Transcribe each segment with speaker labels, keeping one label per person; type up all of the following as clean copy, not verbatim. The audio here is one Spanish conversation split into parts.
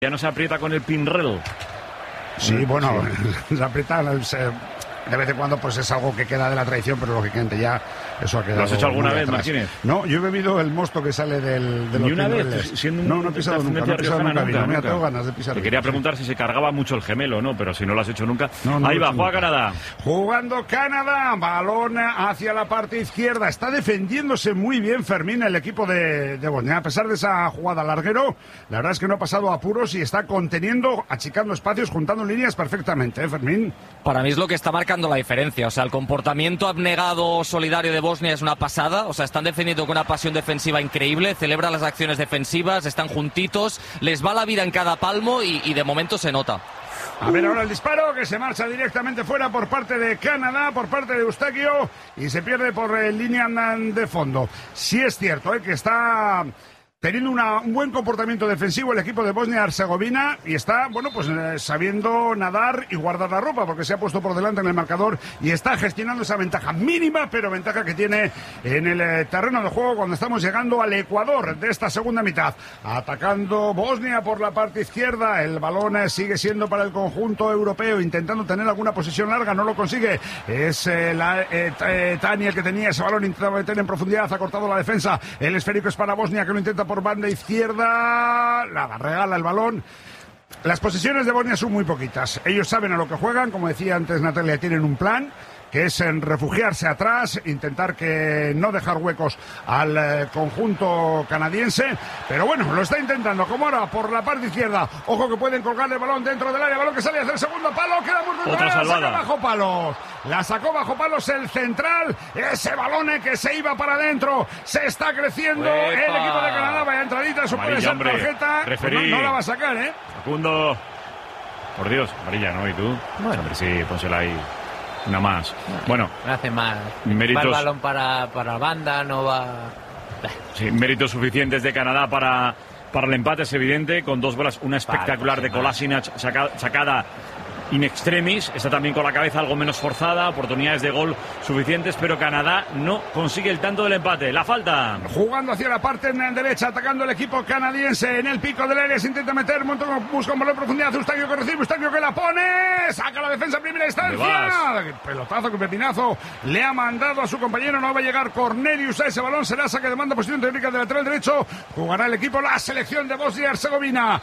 Speaker 1: Ya no se aprieta con el pinrel.
Speaker 2: Sí, bueno, se aprieta de vez en cuando, pues es algo que queda de la tradición, pero lógicamente ya eso ha quedado.
Speaker 1: ¿Lo has hecho alguna vez,
Speaker 2: atrás.
Speaker 1: Martínez?
Speaker 2: No, yo he bebido el mosto que sale de
Speaker 1: ¿Ni
Speaker 2: los
Speaker 1: una vez?
Speaker 2: pinreles.
Speaker 1: No
Speaker 2: he pisado nunca, vino. Mira, tengo ganas de pisar.
Speaker 1: Te quería preguntar si se cargaba mucho el gemelo, ¿no? Pero si no lo has hecho nunca.
Speaker 2: No,
Speaker 1: ahí va, juega Canadá.
Speaker 2: Jugando Canadá, balón hacia la parte izquierda. Está defendiéndose muy bien Fermín, el equipo de Bosnia. A pesar de esa jugada larguero, la verdad es que no ha pasado apuros y está conteniendo, achicando espacios, juntando líneas perfectamente, ¿eh, Fermín?
Speaker 3: Para mí es lo que está marcando la diferencia. O sea, el comportamiento abnegado, solidario de Bosnia es una pasada. O sea, están defendiendo con una pasión defensiva increíble, celebran las acciones defensivas, están juntitos, les va la vida en cada palmo y de momento se nota.
Speaker 2: A ver ahora el disparo que se marcha directamente fuera por parte de Canadá, por parte de Eustaquio, y se pierde por línea de fondo. Sí es cierto que está teniendo un buen comportamiento defensivo el equipo de Bosnia-Herzegovina y está, bueno, pues sabiendo nadar y guardar la ropa, porque se ha puesto por delante en el marcador y está gestionando esa ventaja mínima, pero ventaja que tiene en el terreno de juego cuando estamos llegando al Ecuador de esta segunda mitad. Atacando Bosnia por la parte izquierda, el balón sigue siendo para el conjunto europeo, intentando tener alguna posesión larga, no lo consigue. Es Tani el que tenía ese balón, intentaba meter en profundidad, ha cortado la defensa. El esférico es para Bosnia, que lo intenta por banda izquierda, la regala el balón. Las posesiones de Bosnia son muy poquitas. Ellos saben a lo que juegan, como decía antes Natalia, tienen un plan, que es en refugiarse atrás, intentar que no dejar huecos al conjunto canadiense, pero bueno, lo está intentando, como ahora por la parte izquierda. Ojo que pueden colgar el balón dentro del área, balón que sale hacia el segundo palo, queda muy
Speaker 1: otra salvada.
Speaker 2: La sacó bajo palos, la sacó bajo palos el central, ese balón que se iba para adentro, se está creciendo. ¡Epa! El equipo de Canadá, vaya entradita, eso puede ser tarjeta, pues no la va a sacar,
Speaker 1: Facundo, por Dios, amarilla, ¿no? ¿Y tú?
Speaker 4: Bueno.
Speaker 1: Hombre, sí, pónsela ahí. Una más. Bueno,
Speaker 4: hace más.
Speaker 1: Méritos.
Speaker 4: Va el balón para la banda, no va.
Speaker 1: Sí, méritos suficientes de Canadá para el empate, es evidente, con dos bolas, una espectacular de Kolasinac sacada in extremis, está también con la cabeza algo menos forzada, oportunidades de gol suficientes, pero Canadá no consigue el tanto del empate. La falta.
Speaker 2: Jugando hacia la parte derecha, atacando el equipo canadiense en el pico del área, se intenta meter, busca un balón en profundidad, Eustaquio que recibe, Eustaquio que la pone, saca la defensa a primera instancia. Qué pelotazo, qué pepinazo le ha mandado a su compañero, no va a llegar Cornelius a ese balón, será saque de manda, posición teórica de lateral derecho. Jugará el equipo, la selección de Bosnia-Herzegovina,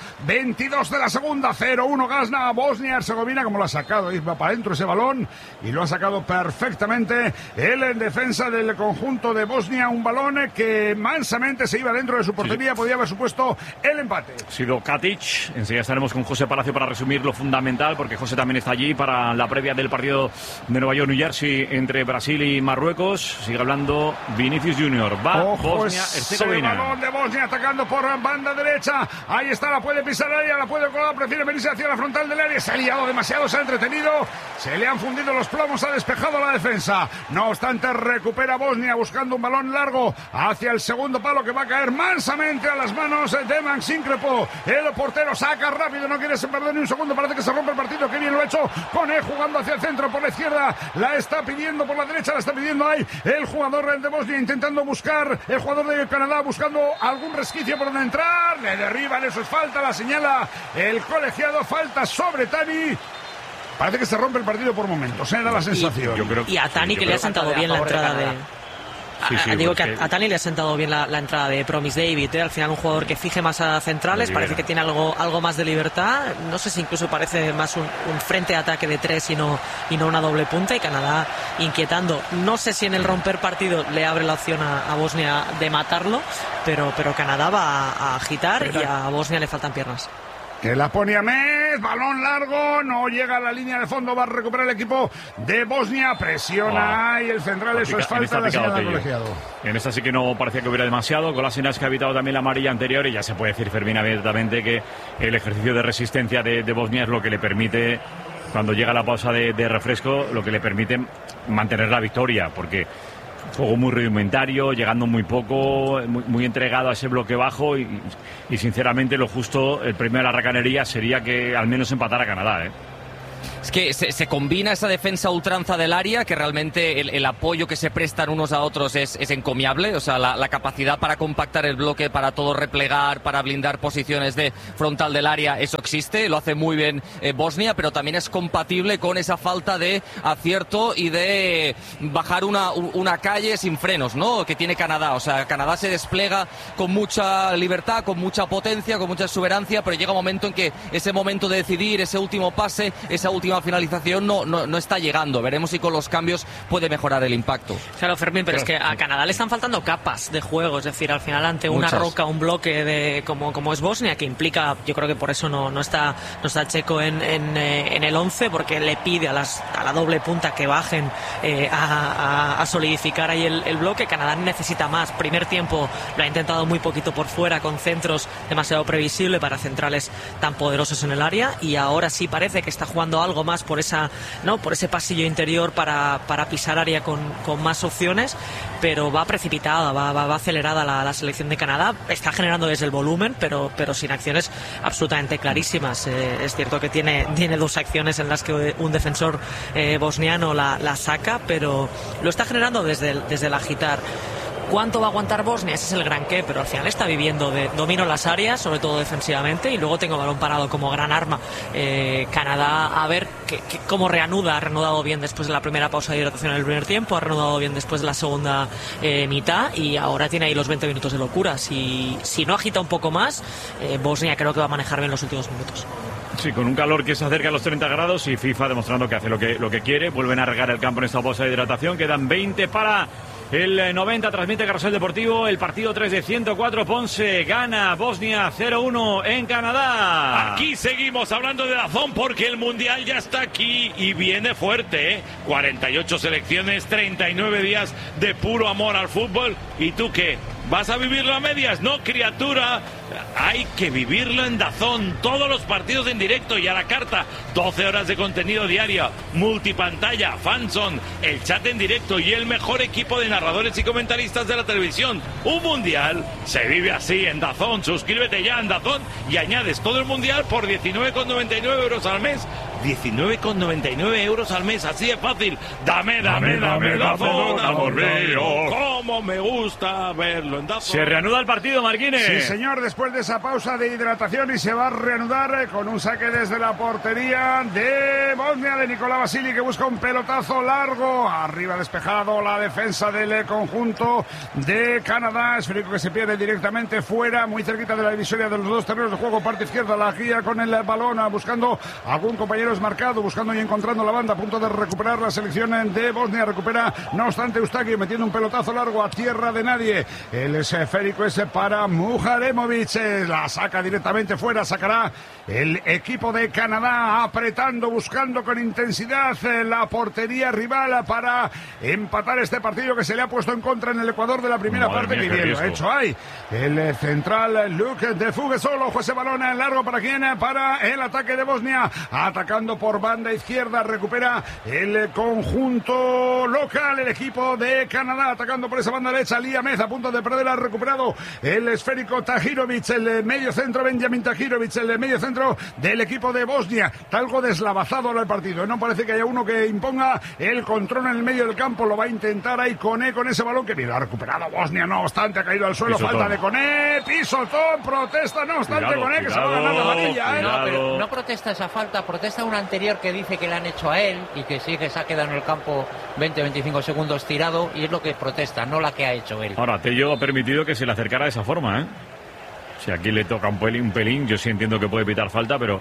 Speaker 2: 22 de la segunda, 0-1 gana Bosnia-Herzegovina. Como lo ha sacado, va para adentro ese balón y lo ha sacado perfectamente él en defensa del conjunto de Bosnia, un balón que mansamente se iba dentro de su portería, podía haber supuesto el empate.
Speaker 1: Ha sido Katic. Enseguida estaremos con José Palacio para resumir lo fundamental, porque José también está allí para la previa del partido de Nueva York, New Jersey, entre Brasil y Marruecos. Sigue hablando Vinicius Junior. Va Bosnia-Herzegovina.
Speaker 2: El balón de Bosnia atacando por banda derecha. Ahí está, la puede pisar el área, la puede colar, prefiere venirse hacia la frontal del área. Se ha liado demasiado, se ha entretenido, se le han fundido los plomos, ha despejado la defensa. No obstante, recupera Bosnia buscando un balón largo hacia el segundo palo que va a caer mansamente a las manos de Maxim Crepo. El portero saca rápido, no quiere perder ni un segundo, parece que se rompe el partido. Qué bien lo ha hecho con él jugando hacia el centro por la izquierda, la está pidiendo por la derecha, la está pidiendo ahí el jugador de Bosnia, intentando buscar, el jugador de Canadá buscando algún resquicio por donde entrar, le derriban, eso es falta, la señala el colegiado, falta sobre Tani. Parece que se rompe el partido por momentos, da la sensación.
Speaker 5: Y a Tani que le ha sentado bien la entrada de... Digo que a Tani le ha sentado bien la entrada de Promise David, al final un jugador que fije más a centrales, parece que tiene algo más de libertad, no sé si incluso parece más un frente de ataque de tres y no una doble punta, y Canadá inquietando. No sé si en el romper partido le abre la opción a Bosnia de matarlo, pero Canadá va a agitar y a Bosnia le faltan piernas.
Speaker 2: Que la pone a Metz, balón largo, no llega a la línea de fondo, va a recuperar el equipo de Bosnia, presiona y el central, eso es falta, la señal del colegiado.
Speaker 1: En esta sí que no parecía que hubiera demasiado, Kolasinac que ha evitado también la amarilla anterior, y ya se puede decir, Fermín, abiertamente que el ejercicio de resistencia de Bosnia es lo que le permite, cuando llega la pausa de refresco, lo que le permite mantener la victoria, porque juego muy rudimentario, llegando muy poco, muy entregado a ese bloque bajo y sinceramente lo justo, el premio de la racanería sería que al menos empatara Canadá,
Speaker 3: es que se combina esa defensa a ultranza del área, que realmente el apoyo que se prestan unos a otros es encomiable, o sea, la capacidad para compactar el bloque, para todo replegar, para blindar posiciones de frontal del área, eso existe, lo hace muy bien Bosnia, pero también es compatible con esa falta de acierto y de bajar una calle sin frenos, ¿no?, que tiene Canadá. O sea, Canadá se despliega con mucha libertad, con mucha potencia, con mucha exuberancia, pero llega un momento en que ese momento de decidir, ese último pase, esa última finalización no está llegando. Veremos si con los cambios puede mejorar el impacto.
Speaker 5: Claro, Fermín, pero es que a Canadá le están faltando capas de juego, es decir, al final ante una roca, un bloque como es Bosnia, que implica, yo creo que por eso no está Checo en el 11, porque le pide a la doble punta que bajen a solidificar ahí el bloque. Canadá necesita más. Primer tiempo lo ha intentado muy poquito por fuera, con centros demasiado previsible para centrales tan poderosos en el área, y ahora sí parece que está jugando algo más por ese pasillo interior para pisar área con más opciones, pero va precipitada, va acelerada la selección de Canadá. Está generando desde el volumen, pero sin acciones absolutamente clarísimas. Es cierto que tiene dos acciones en las que un defensor bosniano la saca, pero lo está generando desde el agitar. ¿Cuánto va a aguantar Bosnia? Ese es el gran qué, pero al final está viviendo de domino las áreas, sobre todo defensivamente, y luego tengo balón parado como gran arma. Canadá, a ver cómo reanuda. Ha reanudado bien después de la primera pausa de hidratación en el primer tiempo, ha reanudado bien después de la segunda mitad, y ahora tiene ahí los 20 minutos de locura. Si no agita un poco más, Bosnia creo que va a manejar bien los últimos minutos.
Speaker 1: Sí, con un calor que se acerca a los 30 grados y FIFA demostrando que hace lo que quiere. Vuelven a regar el campo en esta pausa de hidratación. Quedan 20 para el 90. Transmite Carrusel Deportivo. El partido 3 de 104. Ponce gana Bosnia 0-1 en Canadá.
Speaker 6: Aquí seguimos hablando de DAZN porque el Mundial ya está aquí y viene fuerte, ¿eh? 48 selecciones, 39 días de puro amor al fútbol. ¿Y tú qué? ¿Vas a vivirlo a medias? No, criatura. Hay que vivirlo en DAZN. Todos los partidos en directo y a la carta. 12 horas de contenido diario. Multipantalla, fanzone, el chat en directo y el mejor equipo de narradores y comentaristas de la televisión. Un mundial se vive así en DAZN. Suscríbete ya en DAZN y añades todo el mundial por 19,99 euros al mes. 19,99 euros al mes, así de fácil. Dame DAZN, amor mío. Cómo me gusta verlo en DAZN.
Speaker 1: Se reanuda el partido, Marquines.
Speaker 2: Sí, señor, después de esa pausa de hidratación, y se va a reanudar con un saque desde la portería de Bosnia, de Nicolás Vasili, que busca un pelotazo largo. Arriba despejado la defensa del conjunto de Canadá. Esférico que se pierde directamente fuera, muy cerquita de la divisoria de los dos terrenos de juego. Parte izquierda, la guía con el balón, buscando algún compañero marcado, buscando y encontrando la banda, a punto de recuperar la selección de Bosnia. Recupera, no obstante, Eustáquio, metiendo un pelotazo largo a tierra de nadie. El esférico es para Muharemovic, la saca directamente fuera. Sacará el equipo de Canadá, apretando, buscando con intensidad la portería rival para empatar este partido que se le ha puesto en contra en el Ecuador de la primera parte. Que bien lo ha hecho ahí el central Luke de Fugue, solo ese balón largo para quién, para el ataque de Bosnia, atacando por banda izquierda. Recupera el conjunto local, el equipo de Canadá, atacando por esa banda derecha. Liamez a punto de perder, ha recuperado el esférico Tahirovic, el medio centro Benjamin Tahirovic, el medio centro del equipo de Bosnia. Está algo deslavazado ahora el partido, no parece que haya uno que imponga el control en el medio del campo. Lo va a intentar ahí Koné con ese balón que bien ha recuperado Bosnia, no obstante ha caído al suelo. Pisotón. Falta de Koné, pisotón, protesta, no obstante Koné, que se va a ganar la amarilla.
Speaker 4: No, pero no protesta esa falta, protesta una anterior que dice que le han hecho a él y que sí que se ha quedado en el campo 20-25 segundos tirado, y es lo que protesta, no la que ha hecho él.
Speaker 1: Ahora, Tello ha permitido que se le acercara de esa forma, ¿eh? Si aquí le toca un pelín, yo sí entiendo que puede evitar falta, pero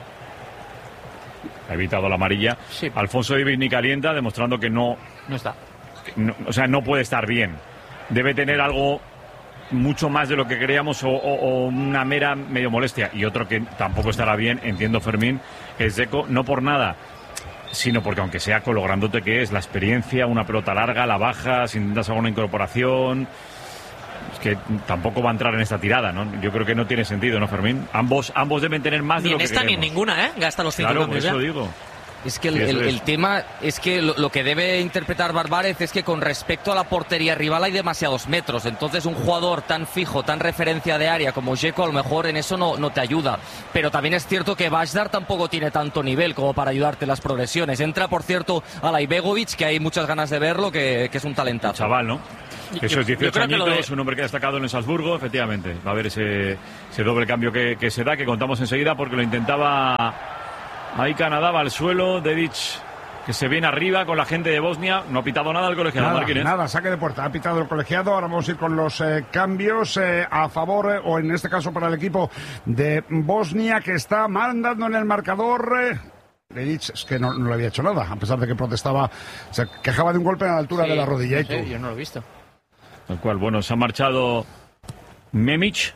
Speaker 1: ha evitado la amarilla.
Speaker 4: Sí.
Speaker 1: Alfonso Davies ni calienta, demostrando que no
Speaker 4: está.
Speaker 1: O sea, no puede estar bien. Debe tener algo mucho más de lo que creíamos o una mera medio molestia. Y otro que tampoco estará bien, entiendo, Fermín, es Dzeko, no por nada, sino porque aunque sea con lo grandote que es, la experiencia, una pelota larga, la bajas, intentas alguna incorporación, es que tampoco va a entrar en esta tirada, ¿no? Yo creo que no tiene sentido, ¿no, Fermín? Ambos deben tener más de lo que
Speaker 5: Ni en esta
Speaker 1: queremos.
Speaker 5: ni en ninguna, ¿eh? Gasta los 5 cambios
Speaker 1: ya. Claro, por eso digo.
Speaker 3: Es que el tema es que lo que debe interpretar Barbárez es que con respecto a la portería rival hay demasiados metros. Entonces un jugador tan fijo, tan referencia de área como Dzeko, a lo mejor en eso no te ayuda. Pero también es cierto que Bajsar tampoco tiene tanto nivel como para ayudarte en las progresiones. Entra, por cierto, Alaibegovic, que hay muchas ganas de verlo, que es un talentazo.
Speaker 1: Chaval, ¿no? Eso es 18 añitos, un hombre que ha destacado en el Salzburgo, efectivamente. Va a haber ese doble cambio que se da, que contamos enseguida, porque lo intentaba... Ahí Canadá va al suelo, Dedic que se viene arriba con la gente de Bosnia. No ha pitado nada el colegiado.
Speaker 2: Nada, saque de puerta. Ha pitado el colegiado. Ahora vamos a ir con los cambios a favor, o en este caso para el equipo de Bosnia, que está mandando en el marcador. Dedic es que no le había hecho nada, a pesar de que protestaba, se quejaba de un golpe a la altura de la rodilla.
Speaker 4: No sé, yo no lo he visto.
Speaker 1: Tal cual, bueno, se ha marchado Memic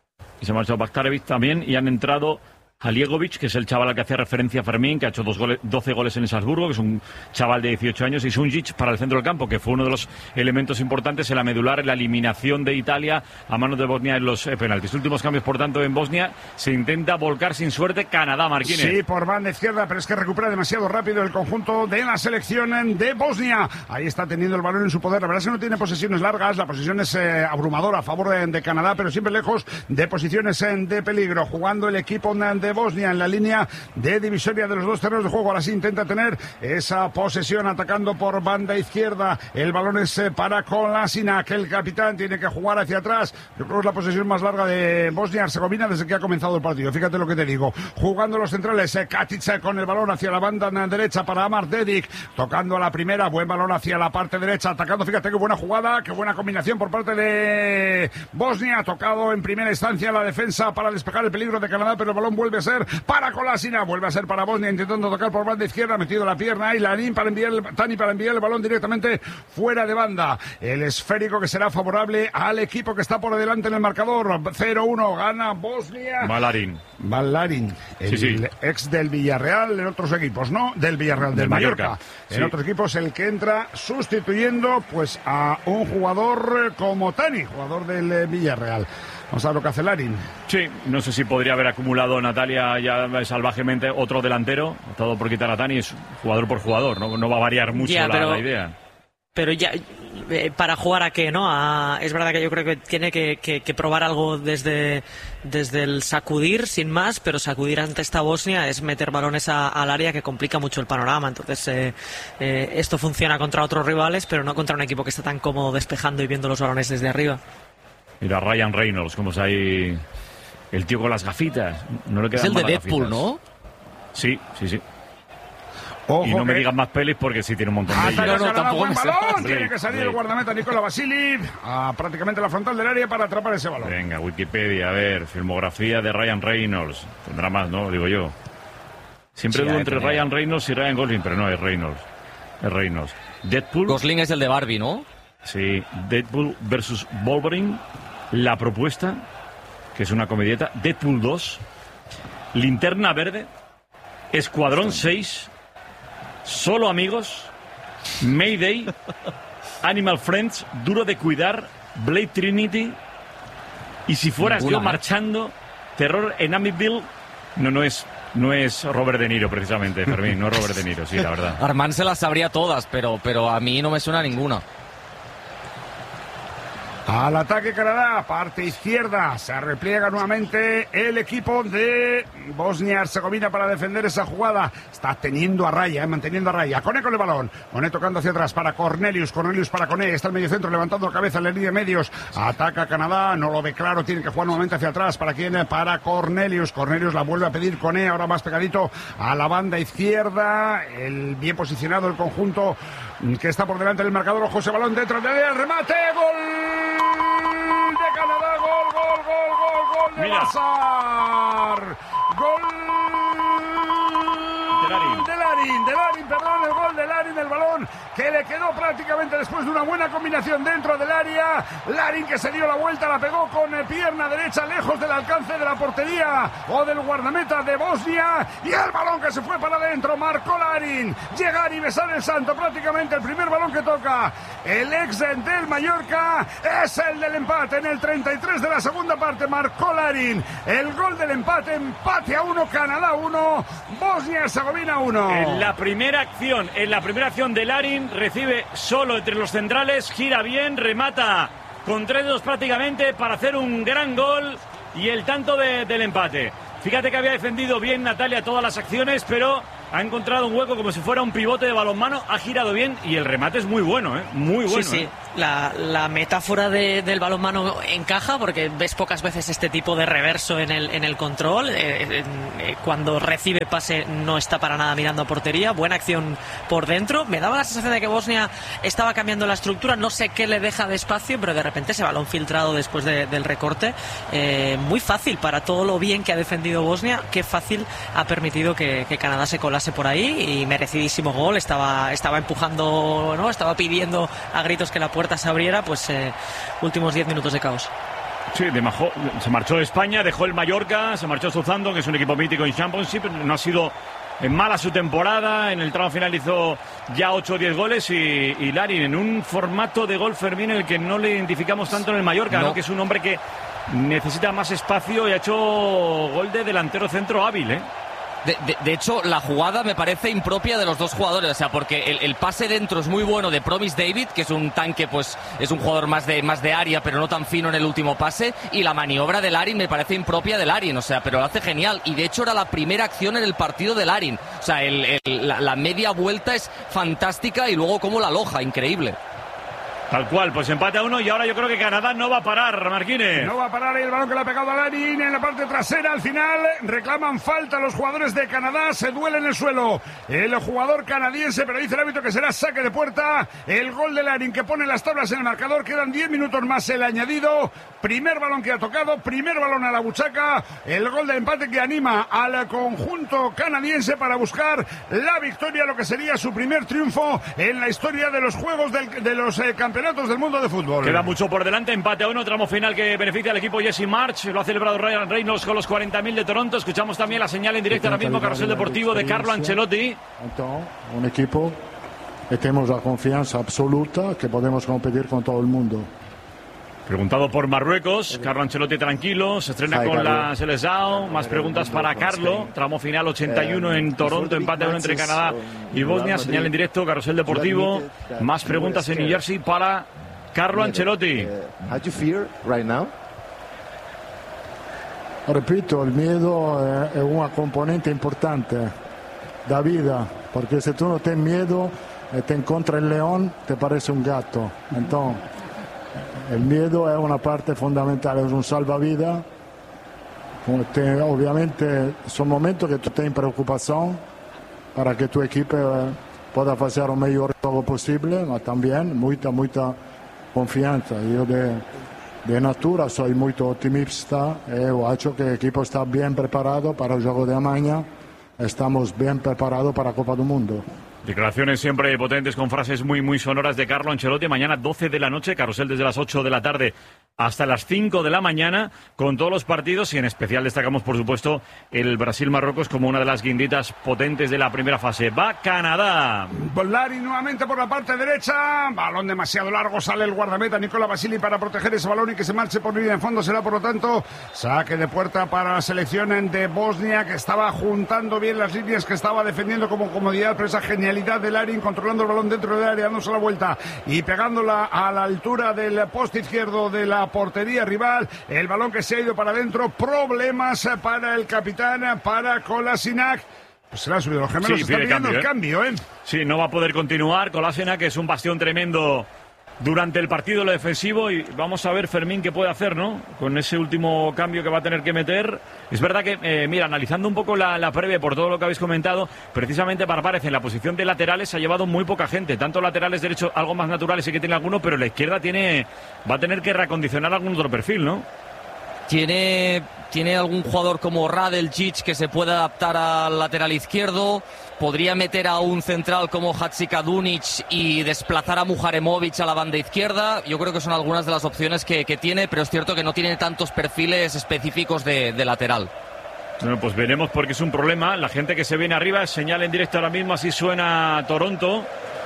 Speaker 1: y se ha marchado Baktarevic también, y han entrado Haliegovic, que es el chaval al que hacía referencia Fermín, que ha hecho 12 goles en el Salzburgo, que es un chaval de 18 años, y Sunjic para el centro del campo, que fue uno de los elementos importantes en la medular, en la eliminación de Italia a manos de Bosnia en los penaltis. Últimos cambios, por tanto, en Bosnia. Se intenta volcar sin suerte Canadá, Marquínez.
Speaker 2: Sí, por banda izquierda, pero es que recupera demasiado rápido el conjunto de la selección de Bosnia. Ahí está teniendo el balón en su poder. La verdad es que no tiene posesiones largas, la posesión es abrumadora a favor de Canadá, pero siempre lejos de posiciones de peligro. Jugando el equipo de Bosnia en la línea de divisoria de los dos terrenos de juego. Ahora sí intenta tener esa posesión atacando por banda izquierda. El balón es para Kolasinac. El capitán tiene que jugar hacia atrás. Yo creo que es la posesión más larga de Bosnia-Herzegovina desde que ha comenzado el partido. Fíjate lo que te digo. Jugando los centrales, Katic con el balón hacia la banda derecha para Amar Dedic. Tocando a la primera, buen balón hacia la parte derecha. Atacando, fíjate qué buena jugada, qué buena combinación por parte de Bosnia. Tocado en primera instancia la defensa para despejar el peligro de Canadá, pero el balón vuelve a ser para Kolasinac, vuelve a ser para Bosnia, intentando tocar por banda izquierda, metido la pierna y Tani para enviar el balón directamente fuera de banda. El esférico que será favorable al equipo que está por delante en el marcador. 0-1, gana Bosnia. Valarin, el ex del Villarreal en otros equipos, ¿no? Del Villarreal, del Mallorca. Sí. En otros equipos, el que entra sustituyendo pues a un jugador como Tani, jugador del Villarreal. Vamos a ver lo que hace Larin.
Speaker 1: Sí, no sé si podría haber acumulado Natalia ya salvajemente otro delantero, todo por quitar a Tani, es jugador por jugador, no va a variar mucho la idea.
Speaker 5: Pero ya, ¿para jugar a qué, no? Es verdad que yo creo que tiene que probar algo desde el sacudir, sin más, pero sacudir ante esta Bosnia es meter balones al área, que complica mucho el panorama. Entonces, esto funciona contra otros rivales, pero no contra un equipo que está tan cómodo despejando y viendo los balones desde arriba.
Speaker 1: Mira, Ryan Reynolds, como es ahí el tío con las gafitas. No le quedan.
Speaker 3: Es el de
Speaker 1: gafitas.
Speaker 3: Deadpool, ¿no?
Speaker 1: Sí.
Speaker 2: Ojo,
Speaker 1: y no me digas más pelis porque sí tiene un montón de ellos.
Speaker 2: No, tampoco buen balón. Tiene que salir el guardameta Nikola Vasiliv a prácticamente la frontal del área para atrapar ese balón.
Speaker 1: Venga, Wikipedia, a ver, filmografía de Ryan Reynolds. Tendrá más, ¿no? Digo yo. Siempre dudo entre Ryan Reynolds y Ryan Gosling, pero no, es Reynolds. Es Reynolds. Deadpool.
Speaker 3: Gosling es el de Barbie, ¿no?
Speaker 1: Sí, Deadpool versus Wolverine. La propuesta, que es una comedieta. Deadpool 2. Linterna Verde. Escuadrón 6. Solo Amigos. Mayday. Animal Friends. Duro de Cuidar. Blade Trinity. Y si fueras yo marchando. Terror en Amityville. No es Robert De Niro, precisamente, Fermín. No es Robert De Niro, sí, la verdad.
Speaker 3: Armand se las sabría todas, pero a mí no me suena ninguna.
Speaker 2: Al ataque Canadá, parte izquierda, se repliega nuevamente el equipo de Bosnia-Herzegovina para defender esa jugada. Está teniendo a raya, manteniendo a raya. Koné con el balón, Koné tocando hacia atrás para Cornelius para Koné, está el mediocentro levantando la cabeza en la línea de medios. Ataca Canadá, no lo ve claro, tiene que jugar nuevamente hacia atrás. ¿Para quién? Para Cornelius la vuelve a pedir Koné, ahora más pegadito a la banda izquierda. El bien posicionado el conjunto que está por delante del marcador. Ojo ese balón dentro del remate, gol de Canadá, gol de Bajsar, gol de Larin, el gol de Larin, el balón que le quedó prácticamente después de una buena combinación dentro del área. Larin, que se dio la vuelta, la pegó con pierna derecha lejos del alcance de la portería o del guardameta de Bosnia, y el balón que se fue para adentro. Marcó Larin, llegar y besar el santo, prácticamente el primer balón que toca el ex del Mallorca es el del empate en el 33 de la segunda parte. Marcó Larin el gol del empate, empate a 1, Canadá 1, Bosnia-Herzegovina 1.
Speaker 1: En la primera acción de Larin, recibe solo entre los centrales, gira bien, remata con 3 dedos prácticamente para hacer un gran gol y el tanto del empate. Fíjate que había defendido bien Natalia todas las acciones, pero ha encontrado un hueco como si fuera un pivote de balonmano, ha girado bien y el remate es muy bueno, muy bueno.
Speaker 5: Sí. La metáfora del balonmano encaja, porque ves pocas veces este tipo de reverso en el control. Cuando recibe pase no está para nada mirando a portería. Buena acción por dentro. Me daba la sensación de que Bosnia estaba cambiando la estructura, no sé qué le deja de espacio, pero de repente ese balón filtrado después del recorte, muy fácil para todo lo bien que ha defendido Bosnia. Qué fácil ha permitido que Canadá se colase por ahí, y merecidísimo gol. Estaba empujando, ¿no? Estaba pidiendo a gritos que la puerta se abriera. Pues últimos 10 minutos de caos.
Speaker 1: Sí, se marchó España, dejó el Mallorca, se marchó Southampton, que es un equipo mítico en Championship. No ha sido mala su temporada, en el tramo final hizo ya 8 o 10 goles, y Larin en un formato de gol, Fermín, el que no le identificamos tanto en el Mallorca, ¿no? Que es un hombre que necesita más espacio y ha hecho gol de delantero centro hábil,
Speaker 3: De hecho, la jugada me parece impropia de los dos jugadores, o sea, porque el pase dentro es muy bueno de Promise David, que es un tanque, pues es un jugador más de área, pero no tan fino en el último pase, y la maniobra de Larin me parece impropia de Larin, o sea, pero lo hace genial, y de hecho era la primera acción en el partido de Larin, o sea, la media vuelta es fantástica, y luego cómo la aloja, increíble.
Speaker 1: Tal cual, pues empate a 1, y ahora yo creo que Canadá no va a parar, Marquines.
Speaker 2: No va a parar, el balón que le ha pegado a Larin en la parte trasera. Al final reclaman falta los jugadores de Canadá, se duele en el suelo el jugador canadiense, pero dice el árbitro que será saque de puerta. El gol de Larin que pone las tablas en el marcador, quedan 10 minutos más el añadido. Primer balón que ha tocado, primer balón a la buchaca, el gol de empate que anima al conjunto canadiense para buscar la victoria, lo que sería su primer triunfo en la historia de los juegos de los campeonatos del mundo de fútbol.
Speaker 1: Queda mucho por delante, empate a 1, tramo final que beneficia al equipo Jesse March. Lo ha celebrado Ryan Reynolds con los 40.000 de Toronto. Escuchamos también la señal en directo ahora mismo, Carrusel Deportivo, de Carlo Ancelotti.
Speaker 7: Un equipo que tenemos la confianza absoluta que podemos competir con todo el mundo.
Speaker 1: Preguntado por Marruecos, Carlo Ancelotti tranquilo, se estrena con la selección. Más preguntas para Carlo, tramo final 81 en Toronto, empate a 1 entre Canadá y Bosnia, señal en directo, Carrusel Deportivo. Más preguntas en New Jersey para Carlo Ancelotti.
Speaker 7: Repito, el miedo es una componente importante de la vida, porque si tú no tienes miedo y te encuentras el león, te parece un gato. Entonces, el miedo es una parte fundamental, es un salvavidas. Obviamente son momentos que tú tienes preocupación para que tu equipo pueda hacer el mejor juego posible, pero también mucha confianza. Yo de natura soy muy optimista y creo que el equipo está bien preparado para el juego de mañana. Estamos bien preparados para la Copa del Mundo.
Speaker 1: Declaraciones siempre potentes con frases muy sonoras de Carlo Ancelotti. Mañana 12 de la noche, carrusel desde las 8 de la tarde hasta las 5 de la mañana con todos los partidos, y en especial destacamos por supuesto el Brasil-Marruecos como una de las guinditas potentes de la primera fase. Va Canadá.
Speaker 2: Larin nuevamente por la parte derecha, balón demasiado largo, sale el guardameta Nicola Basili para proteger ese balón y que se marche por línea de fondo. Será por lo tanto saque de puerta para la selección de Bosnia, que estaba juntando bien las líneas, que estaba defendiendo como comodidad, pero esa genialidad de Larin controlando el balón dentro del área, dándose la vuelta y pegándola a la altura del poste izquierdo de la portería rival. El balón que se ha ido para adentro, problemas para el capitán, para Kolasinac. Pues se le han subido los gemelos, está pidiendo el cambio,
Speaker 1: Sí, no va a poder continuar. Kolasinac, que es un bastión tremendo durante el partido lo defensivo, y vamos a ver Fermín qué puede hacer, ¿no? Con ese último cambio que va a tener que meter. Es verdad que, mira, analizando un poco la previa por todo lo que habéis comentado, precisamente Parpárez en la posición de laterales ha llevado muy poca gente, tanto laterales derechos algo más naturales, sí que tiene alguno, pero la izquierda va a tener que reacondicionar algún otro perfil, ¿no?
Speaker 3: Tiene tiene algún jugador como Radeljic que se puede adaptar al lateral izquierdo, podría meter a un central como Hadzikadunic y desplazar a Muharemovic a la banda izquierda. Yo creo que son algunas de las opciones que tiene, pero es cierto que no tiene tantos perfiles específicos de lateral.
Speaker 1: Bueno, pues veremos, porque es un problema. La gente que se viene arriba, señala en directo ahora mismo, así suena Toronto.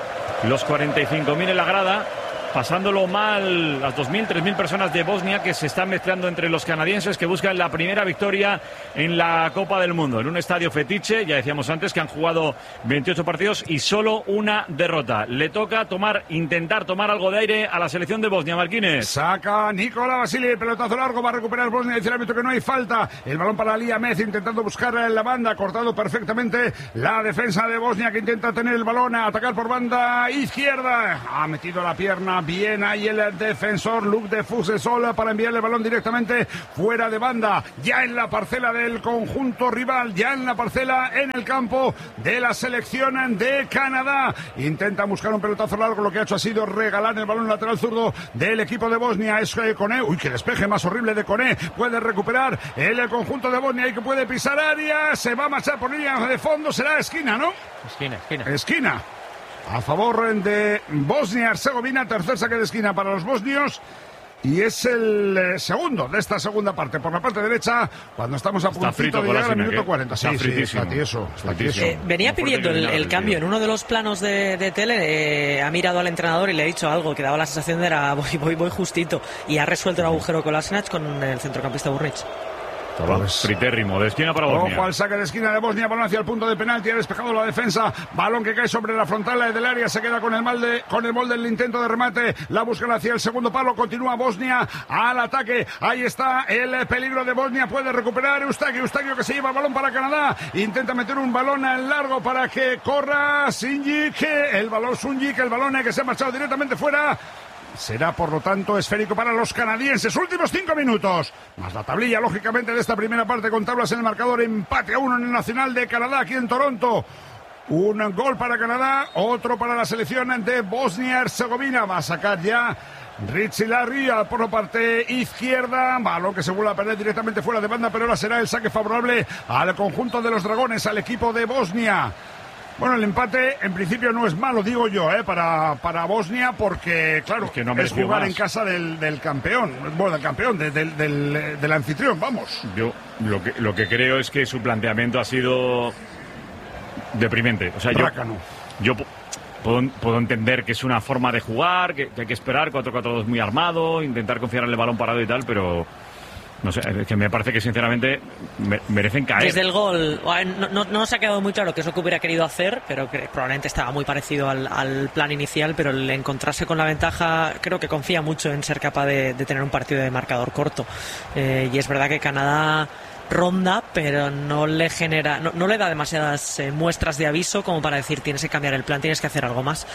Speaker 1: Los 45.000 en la grada, pasándolo mal las 2.000, 3.000 personas de Bosnia, que se están mezclando entre los canadienses que buscan la primera victoria en la Copa del Mundo. En un estadio fetiche, ya decíamos antes que han jugado 28 partidos y solo una derrota. Le toca intentar tomar algo de aire a la selección de Bosnia. Marquínez.
Speaker 2: Saca Nikola Vasili, el pelotazo largo, va a recuperar Bosnia, dice el árbitro que no hay falta. El balón para Ali Ahmed, intentando buscar en la banda, cortado perfectamente la defensa de Bosnia, que intenta tener el balón, a atacar por banda izquierda. Ha metido la pierna bien ahí el defensor Luc de Fusesol para enviarle el balón directamente fuera de banda, ya en la parcela del conjunto rival, ya en la parcela, en el campo de la selección de Canadá. Intenta buscar un pelotazo largo, lo que ha hecho ha sido regalar el balón lateral zurdo del equipo de Bosnia. Es Koné, uy, qué despeje más horrible de Koné, puede recuperar el conjunto de Bosnia y que puede pisar área, se va a marchar por línea de fondo, será esquina, ¿no? Esquina. A favor de Bosnia-Herzegovina, tercer saque de esquina para los bosnios. Y es el segundo de esta segunda parte, por la parte derecha, cuando estamos a puntito de llegar al minuto 40. Sí, está tieso.
Speaker 5: Venía pidiendo el cambio en uno de los planos de tele, ha mirado al entrenador y le ha dicho algo que daba la sensación de era voy justito, y ha resuelto el agujero Kolasinac con el centrocampista Burnic.
Speaker 1: Fritérrimo, de esquina para Bosnia.
Speaker 2: Ojo al saque de esquina de Bosnia, balón hacia el punto de penalti, ha despejado la defensa, balón que cae sobre la frontal del área, se queda con el molde del intento de remate, la buscan hacia el segundo palo, continúa Bosnia al ataque, ahí está el peligro de Bosnia, puede recuperar Eustaquio que se lleva el balón para Canadá, intenta meter un balón largo para que corra Sunjic, el balón que se ha marchado directamente fuera. Será, por lo tanto, esférico para los canadienses. Últimos 5 minutos. Más la tablilla, lógicamente, de esta primera parte con tablas en el marcador. Empate a 1 en el Nacional de Canadá, aquí en Toronto. Un gol para Canadá, otro para la selección de Bosnia-Herzegovina. Va a sacar ya Richie Larry por la parte izquierda. Balón que se vuelve a perder directamente fuera de banda, pero ahora será el saque favorable al conjunto de los dragones, al equipo de Bosnia. Bueno, el empate en principio no es malo, digo yo, para Bosnia, porque claro, es jugar más en casa del campeón, bueno, del campeón, del anfitrión, vamos.
Speaker 1: Yo lo que creo es que su planteamiento ha sido deprimente. O sea, yo puedo entender que es una forma de jugar, que hay que esperar, 4-4-2 muy armado, intentar confiar en el balón parado y tal, pero no sé, es que me parece que sinceramente merecen caer.
Speaker 5: Desde el gol no se ha quedado muy claro qué es lo que hubiera querido hacer, pero que probablemente estaba muy parecido al plan inicial, pero el encontrarse con la ventaja creo que confía mucho en ser capaz de tener un partido de marcador corto, y es verdad que Canadá ronda, pero no le da demasiadas muestras de aviso como para decir tienes que cambiar el plan, tienes que hacer algo más.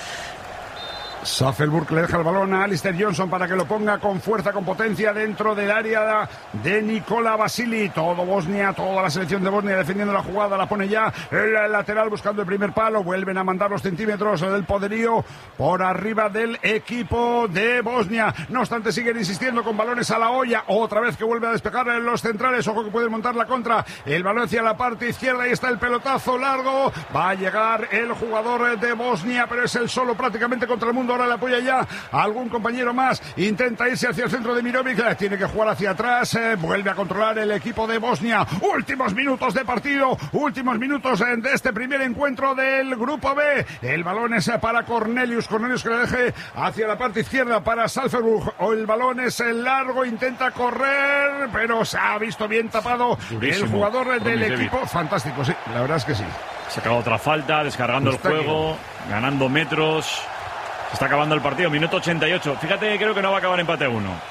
Speaker 2: Saffelburg le deja el balón a Alistair Johnson para que lo ponga con fuerza, con potencia dentro del área de Nikola Vasili. Todo Bosnia, toda la selección de Bosnia defendiendo la jugada, la pone ya el lateral buscando el primer palo, vuelven a mandar los centímetros del poderío por arriba del equipo de Bosnia. No obstante, siguen insistiendo con balones a la olla, otra vez que vuelve a despejar los centrales, ojo que pueden montar la contra, el balón hacia la parte izquierda, ahí está el pelotazo largo, va a llegar el jugador de Bosnia, pero es el solo prácticamente contra el mundo. Ahora le apoya ya a algún compañero más, intenta irse hacia el centro de Mirovic, tiene que jugar hacia atrás, vuelve a controlar el equipo de Bosnia. Últimos minutos de partido, últimos minutos de este primer encuentro del grupo B. El balón es para Cornelius que le deje hacia la parte izquierda para Saffelburg, el balón es largo, intenta correr, pero se ha visto bien tapado el jugador del equipo. Fantástico, sí, la verdad es que sí.
Speaker 1: Se acaba otra falta, descargando el juego, ganando metros. Se está acabando el partido, minuto 88. Fíjate, creo que no va a acabar empate a 1.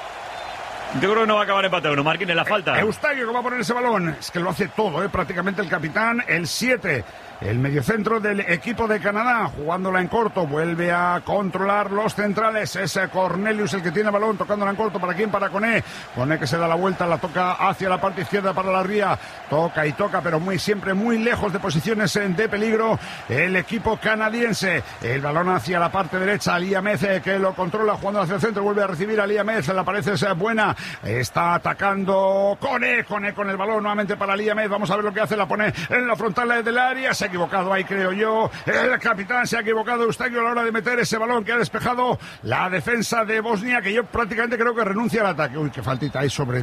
Speaker 1: Yo creo que no va a acabar empate a 1. Marquín, en la falta.
Speaker 2: Eustaquio que va a poner ese balón. Es que lo hace todo, prácticamente el capitán, el 7 el mediocentro del equipo de Canadá, jugándola en corto, vuelve a controlar los centrales, es Cornelius el que tiene el balón, tocándola en corto, ¿para quién? Para Koné, que se da la vuelta, la toca hacia la parte izquierda para la ría, toca y toca, pero siempre muy lejos de posiciones de peligro, el equipo canadiense, el balón hacia la parte derecha, Ali Ahmed que lo controla, jugando hacia el centro, vuelve a recibir Ali Ahmed, la pared es buena, está atacando Koné con el balón nuevamente para Ali Ahmed, vamos a ver lo que hace, la pone en la frontal del área, se ha equivocado ahí creo yo, el capitán se ha equivocado, Eustaquio, a la hora de meter ese balón que ha despejado la defensa de Bosnia, que yo prácticamente creo que renuncia al ataque. Uy, qué faltita hay sobre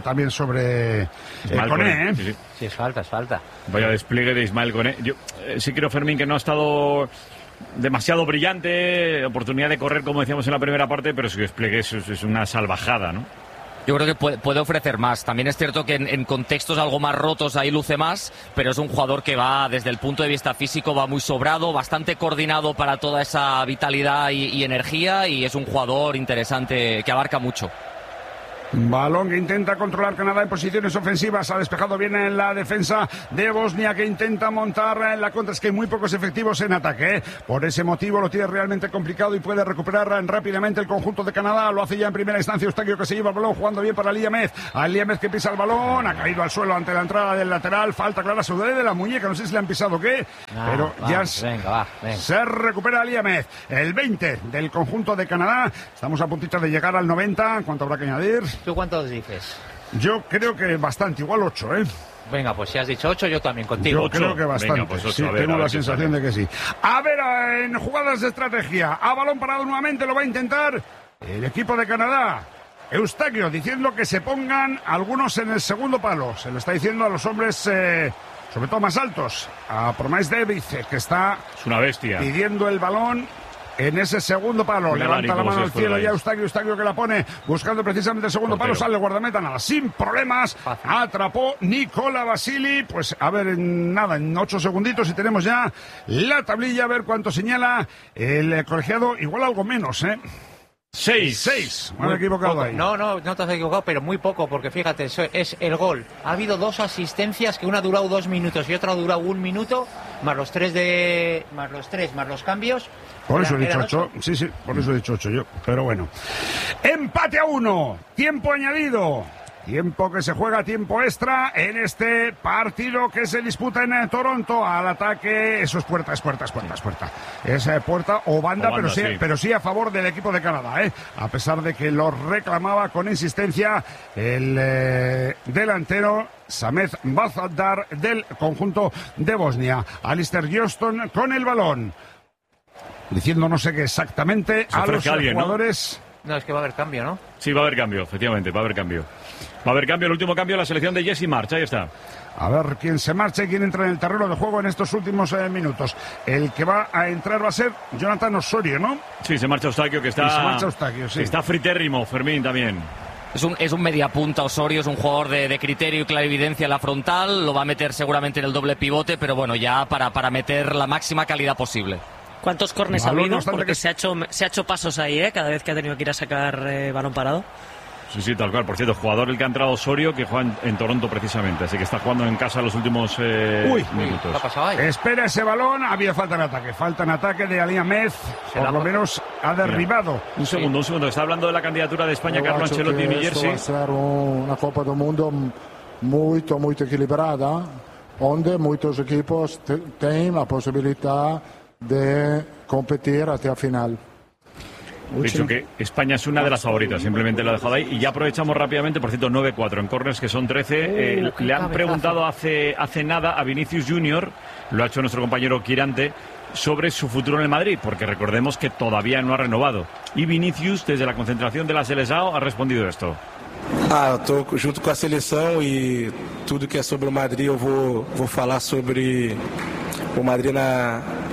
Speaker 2: Koné,
Speaker 4: Sí, es falta.
Speaker 1: Vaya despliegue de Ismael Koné. Yo sí creo, Fermín, que no ha estado demasiado brillante, oportunidad de correr como decíamos en la primera parte, pero su despliegue es una salvajada, ¿no?
Speaker 3: Yo creo que puede ofrecer más. También es cierto que en contextos algo más rotos ahí luce más, pero es un jugador que va, desde el punto de vista físico, va muy sobrado, bastante coordinado para toda esa vitalidad y energía, y es un jugador interesante que abarca mucho.
Speaker 2: Balón que intenta controlar Canadá en posiciones ofensivas, ha despejado bien en la defensa de Bosnia, que intenta montar en la contra, es que hay muy pocos efectivos en ataque, por ese motivo lo tiene realmente complicado y puede recuperar rápidamente el conjunto de Canadá, lo hace ya en primera instancia Eustaquio, que se lleva el balón jugando bien para Ali Ahmed que pisa el balón, ha caído al suelo ante la entrada del lateral, falta clara, se duele de la muñeca, no sé si le han pisado o qué, pero ya venga. Se recupera Ali Ahmed, el 20 del conjunto de Canadá, estamos a puntito de llegar al 90, ¿cuánto habrá que añadir?
Speaker 4: ¿Tú cuántos dices?
Speaker 2: Yo creo que bastante, igual 8, ¿eh?
Speaker 4: Venga, pues si has dicho 8, yo también contigo.
Speaker 2: Yo creo que bastante. Venga, pues 8, sí, tengo la sensación de que sí. A ver, en jugadas de estrategia, a balón parado nuevamente lo va a intentar el equipo de Canadá. Eustaquio diciendo que se pongan algunos en el segundo palo. Se lo está diciendo a los hombres, sobre todo más altos, a Promise David, que está
Speaker 1: es una bestia
Speaker 2: pidiendo el balón en ese segundo palo. Muy levanta la mano al cielo ya Eustaquio que la pone buscando precisamente el segundo palo, sale el guardameta, nada, sin problemas, atrapó Nicola Basili, pues a ver, en 8 segunditos y tenemos ya la tablilla, a ver cuánto señala el colegiado, igual algo menos, 6. Me he equivocado ahí.
Speaker 4: No te has equivocado, pero muy poco, porque fíjate, eso es el gol. Ha habido 2 asistencias, que una ha durado 2 minutos y otra ha durado 1 minuto, más los los cambios.
Speaker 2: Por eso he dicho 8, sí, por eso he dicho 8 yo, pero bueno. Empate a 1, tiempo añadido. Tiempo que se juega, tiempo extra en este partido que se disputa en Toronto. Al ataque, eso es puerta. Es puerta o banda, pero sí a favor del equipo de Canadá, a pesar de que lo reclamaba con insistencia el delantero Samed Bazadar del conjunto de Bosnia. Alistair Johnston con el balón, diciendo no sé qué exactamente a los jugadores.
Speaker 4: No, es que va a haber cambio, ¿no?
Speaker 1: Sí, va a haber cambio, efectivamente, va a haber cambio. El último cambio, la selección de Jesse March, ahí está.
Speaker 2: A ver quién se marcha y quién entra en el terreno de juego en estos últimos minutos. El que va a entrar va a ser Jonathan Osorio, ¿no?
Speaker 1: Sí, se marcha Eustaquio, que está fritérrimo, Fermín también.
Speaker 3: Es un mediapunta Osorio, es un jugador de criterio y clarividencia en la frontal, lo va a meter seguramente en el doble pivote, pero bueno, ya para meter la máxima calidad posible.
Speaker 5: ¿Cuántos córners ha habido? Porque se ha hecho pasos ahí, cada vez que ha tenido que ir a sacar balón parado.
Speaker 1: Sí, tal cual. Por cierto, jugador el que ha entrado Osorio, que juega en Toronto precisamente, así que está jugando en casa los últimos minutos.
Speaker 4: ¿Qué ha pasado ahí?
Speaker 2: Espera ese balón, había falta en ataque de Ali Ahmed, por lo menos ha derribado.
Speaker 1: Un segundo, está hablando de la candidatura de España, Carlo Ancelotti y New Jersey.
Speaker 7: Va a ser una Copa del Mundo muy equilibrada, donde muchos equipos tienen la posibilidad de competir hasta el final.
Speaker 1: He dicho que España es una de las favoritas, simplemente lo he dejado ahí. Y ya aprovechamos rápidamente, por cierto, 9-4 en corners, que son 13. Le han preguntado hace nada a Vinicius Junior, lo ha hecho nuestro compañero Quirante, sobre su futuro en el Madrid, porque recordemos que todavía no ha renovado. Y Vinicius, desde la concentración de la Seleção, ha respondido esto.
Speaker 8: Estou junto com a seleção e tudo que é sobre o Madrid eu vou falar sobre o Madrid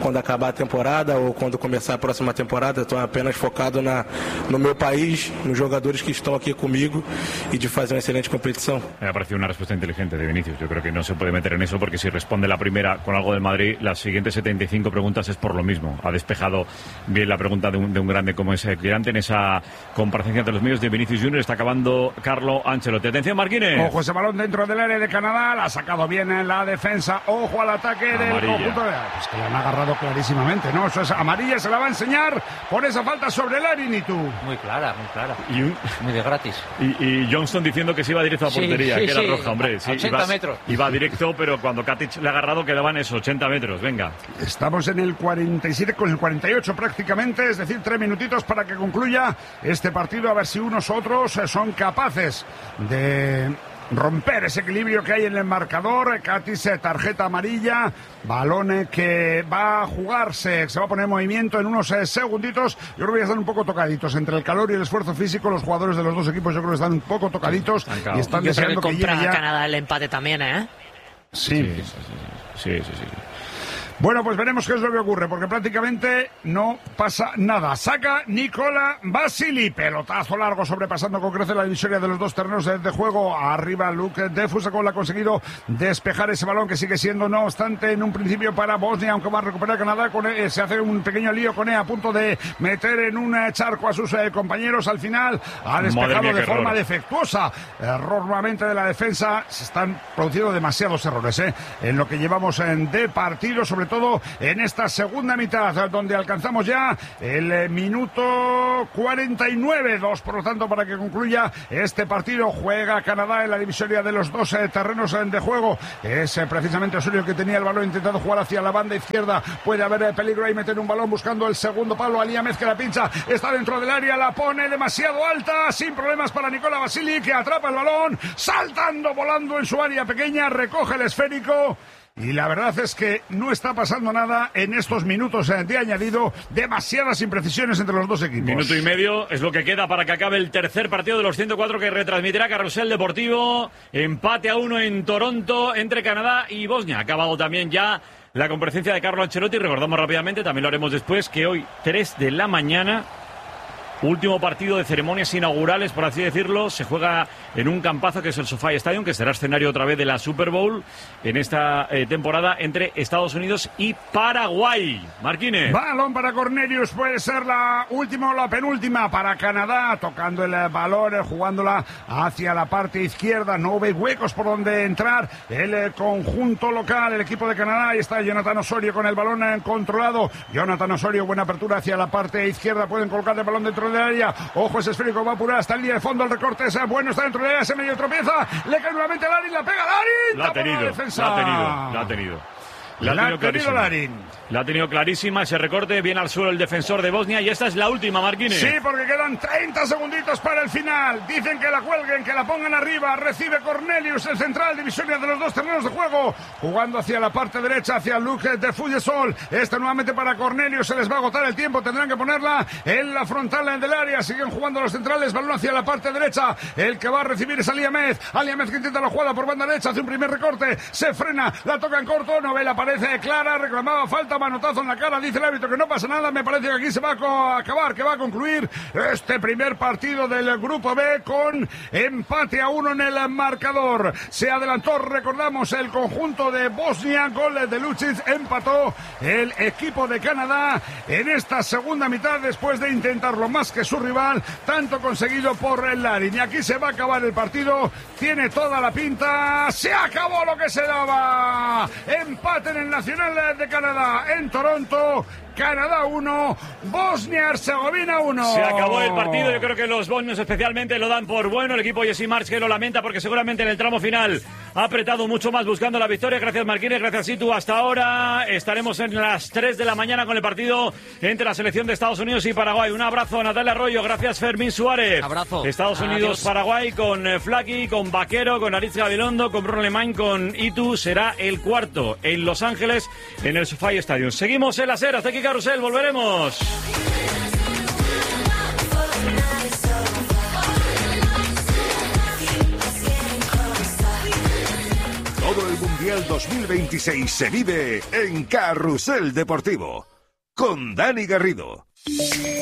Speaker 8: quando acabar a temporada ou quando começar a próxima temporada. Estou apenas focado no meu país, nos jogadores que estão aqui comigo y de hacer una excelente competición.
Speaker 1: Me ha parecido una respuesta inteligente de Vinicius. Yo creo que no se puede meter en eso porque si responde la primera con algo del Madrid, las siguientes 75 preguntas es por lo mismo. Ha despejado bien la pregunta de un grande como ese Girante en esa comparecencia ante los medios de Vinicius Junior. Está acabando Carlo Ancelotti. Atención, Marquines.
Speaker 2: Ojo, ese balón dentro del área de Canadá, la ha sacado bien en la defensa. Ojo al ataque del conjunto de... Pues que le han agarrado clarísimamente, ¿no? Eso es amarilla, se la va a enseñar por esa falta sobre Larin y tú.
Speaker 4: Muy clara. Muy de gratis.
Speaker 1: Y Johnston diciendo que se iba directo a portería, que era roja, hombre. Sí,
Speaker 4: 80 metros.
Speaker 1: Iba directo, pero cuando Katic le ha agarrado quedaban esos 80 metros. Venga.
Speaker 2: Estamos en el 47 con el 48 prácticamente, es decir, 3 minutitos para que concluya este partido, a ver si unos u otros son capaces de romper ese equilibrio que hay en el marcador. Katic, tarjeta amarilla, balón que va a jugarse, se va a poner en movimiento en unos segunditos. Yo creo que ya están un poco tocaditos entre el calor y el esfuerzo físico. Los jugadores de los dos equipos yo creo que están un poco tocaditos y están deseando que llegue ya.
Speaker 5: Canadá el empate también, ¿eh?
Speaker 2: Sí.
Speaker 1: Sí.
Speaker 2: Bueno, pues veremos qué es lo que ocurre, porque prácticamente no pasa nada. Saca Nicola Basili, pelotazo largo sobrepasando con creces la divisoria de los dos terrenos de juego. Arriba Luke Defusakol ha conseguido despejar ese balón que sigue siendo, no obstante, en un principio para Bosnia, aunque va a recuperar Canadá. Se hace un pequeño lío con a punto de meter en un charco a sus compañeros. Al final ha despejado de forma defectuosa. Error nuevamente de la defensa. Se están produciendo demasiados errores en lo que llevamos de partido, sobre todo en esta segunda mitad, donde alcanzamos ya el minuto 49, 2 por lo tanto para que concluya este partido. Juega Canadá en la divisoria de los dos terrenos de juego. Es precisamente Osorio que tenía el balón intentando jugar hacia la banda izquierda. Puede haber peligro ahí, meter un balón buscando el segundo palo. Aliamed que la pincha, está dentro del área, la pone demasiado alta, sin problemas para Nicola Basili, que atrapa el balón, saltando, volando en su área pequeña, recoge el esférico. Y la verdad es que no está pasando nada en estos minutos de añadido. Demasiadas imprecisiones entre los dos equipos.
Speaker 1: Minuto y medio es lo que queda para que acabe el tercer partido de los 104 que retransmitirá Carrusel Deportivo. Empate a 1 en Toronto entre Canadá y Bosnia. Ha acabado también ya la comparecencia de Carlo Ancelotti. Recordamos rápidamente, también lo haremos después, que hoy 3 de la mañana... Último partido de ceremonias inaugurales, por así decirlo. Se juega en un campazo que es el SoFi Stadium, que será escenario otra vez de la Super Bowl en esta temporada entre Estados Unidos y Paraguay. Marquines.
Speaker 2: Balón para Cornelius, puede ser la última o la penúltima para Canadá, tocando el balón, jugándola hacia la parte izquierda. No ve huecos por donde entrar el conjunto local, el equipo de Canadá. Ahí está Jonathan Osorio con el balón controlado. Jonathan Osorio, buena apertura hacia la parte izquierda. Pueden colocar el balón dentro de área. Ojo, ese esférico va a apurar hasta el línea de fondo. El recorte es bueno, está dentro de área, se medio tropieza. Le cae nuevamente a Larin, la pega Larin.
Speaker 1: La ha tenido. La ha tenido clarísima ese recorte, viene al suelo el defensor de Bosnia y esta es la última, Marquines.
Speaker 2: Sí, porque quedan 30 segunditos para el final. Dicen que la cuelguen, que la pongan arriba. Recibe Cornelius, el central, divisoria de los dos terrenos de juego, jugando hacia la parte derecha, hacia Luke Defusakol. Nuevamente para Cornelius, se les va a agotar el tiempo, tendrán que ponerla en la frontal del área. Siguen jugando los centrales, balón hacia la parte derecha. El que va a recibir es Aliamed que intenta la jugada por banda derecha, hace un primer recorte, se frena, la toca en corto, no ve la parece clara, reclamaba falta, manotazo en la cara, dice el árbitro que no pasa nada. Me parece que aquí se va a acabar, que va a concluir este primer partido del grupo B con empate a 1 en el marcador. Se adelantó, recordamos, el conjunto de Bosnia, gol de Lucic, empató el equipo de Canadá en esta segunda mitad después de intentarlo más que su rival, tanto conseguido por el Larin. Y aquí se va a acabar el partido, tiene toda la pinta, se acabó lo que se daba. Empate en el Nacional de Canadá en Toronto. Canadá 1, Bosnia-Herzegovina 1.
Speaker 1: Se acabó el partido, yo creo que los bosnios especialmente lo dan por bueno. El equipo Jesse March que lo lamenta porque seguramente en el tramo final ha apretado mucho más buscando la victoria. Gracias Marquines, gracias Situ. Hasta ahora estaremos en las 3 de la mañana con el partido entre la selección de Estados Unidos y Paraguay. Un abrazo a Natalia Arroyo, gracias Fermín Suárez.
Speaker 3: Abrazo.
Speaker 1: Estados Unidos-Paraguay con Flaky, con Vaquero, con Aritz Gabilondo, con Bruno Alemán, con Itu. Será el cuarto en Los Ángeles en el SoFi Stadium. Seguimos en la SER, hasta aquí Carrusel, volveremos.
Speaker 9: Todo el Mundial 2026 se vive en Carrusel Deportivo con Dani Garrido.